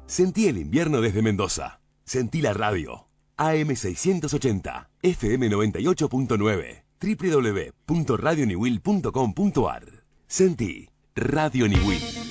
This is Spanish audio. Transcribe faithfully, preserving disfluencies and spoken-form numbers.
Sentí el invierno desde Mendoza. Sentí la radio. A M seiscientos ochenta, F M noventa y ocho punto nueve, doble u doble u doble u punto radio niwil punto com punto a r. Sentí Radio Niwil.